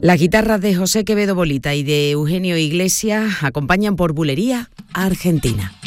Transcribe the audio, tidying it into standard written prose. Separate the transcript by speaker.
Speaker 1: Las guitarras de José Quevedo Bolita y de Eugenio Iglesias acompañan por bulería a Argentina.